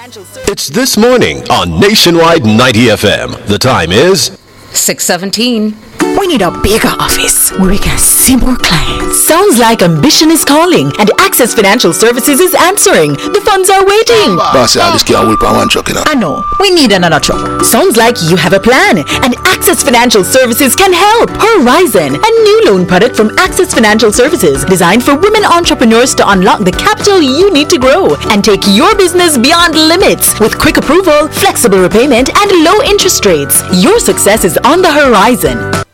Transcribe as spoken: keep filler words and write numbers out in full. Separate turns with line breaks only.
Financial Services.
It's This Morning on Nationwide ninety F M. The time is
six seventeen.
We need a bigger office where we can see more clients.
Sounds like ambition is calling and Access Financial Services is answering. The funds are waiting.
Boss, I just can't wait for one truck, you know.
I know. We need another truck.
Sounds like you have a plan and Access Financial Services can help. Horizon, a new loan product from Access Financial Services designed for women entrepreneurs to unlock the capital you need to grow and take your business beyond limits with quick approval, flexible repayment, and low interest rates. Your success is on the horizon.